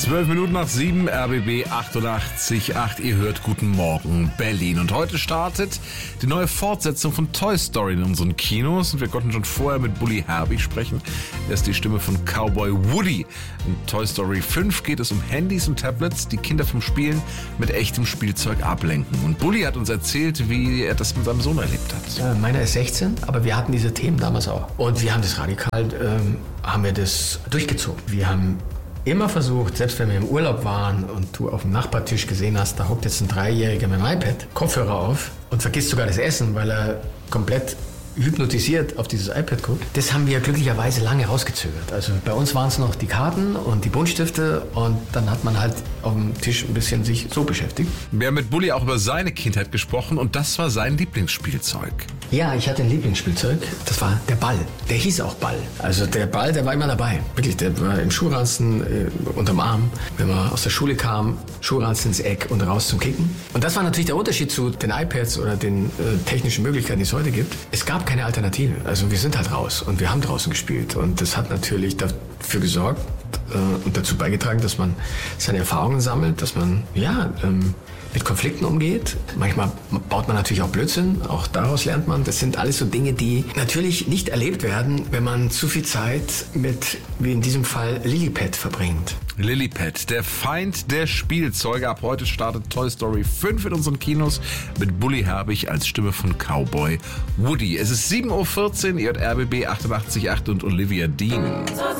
12 Minuten nach 7, RBB 88.8. Ihr hört Guten Morgen Berlin. Und heute startet die neue Fortsetzung von Toy Story in unseren Kinos. Und wir konnten schon vorher mit Bully Herbig sprechen. Er ist die Stimme von Cowboy Woody. In Toy Story 5 geht es um Handys und Tablets, die Kinder vom Spielen mit echtem Spielzeug ablenken. Und Bully hat uns erzählt, wie er das mit seinem Sohn erlebt hat. Meiner ist 16, aber wir hatten diese Themen damals auch. Und wir haben das radikal, haben wir das durchgezogen. Wir haben immer versucht, selbst wenn wir im Urlaub waren und du auf dem Nachbartisch gesehen hast, da hockt jetzt ein Dreijähriger mit dem iPad, Kopfhörer auf und vergisst sogar das Essen, weil er komplett hypnotisiert auf dieses iPad guckt. Das haben wir glücklicherweise lange rausgezögert. Also bei uns waren es noch die Karten und die Buntstifte und dann hat man halt auf dem Tisch ein bisschen sich so beschäftigt. Wir haben mit Bully auch über seine Kindheit gesprochen und das war sein Lieblingsspielzeug. Ja, ich hatte ein Lieblingsspielzeug, das war der Ball. Der hieß auch Ball. Also der Ball, der war immer dabei. Wirklich, der war im Schuhranzen, unterm Arm. Wenn man aus der Schule kam, Schuhranzen ins Eck und raus zum Kicken. Und das war natürlich der Unterschied zu den iPads oder den technischen Möglichkeiten, die es heute gibt. Es gab keine Alternative. Also wir sind halt raus und wir haben draußen gespielt. Und das hat natürlich dafür gesorgt und dazu beigetragen, dass man seine Erfahrungen sammelt, dass man mit Konflikten umgeht. Manchmal baut man natürlich auch Blödsinn, auch daraus lernt man. Das sind alles so Dinge, die natürlich nicht erlebt werden, wenn man zu viel Zeit mit, wie in diesem Fall, Lilliput verbringt. Lilliput, der Feind der Spielzeuge. Ab heute startet Toy Story 5 in unseren Kinos mit Bully Herbig als Stimme von Cowboy Woody. Es ist 7.14 Uhr, ihr hört RBB 88.8 und Olivia Dean.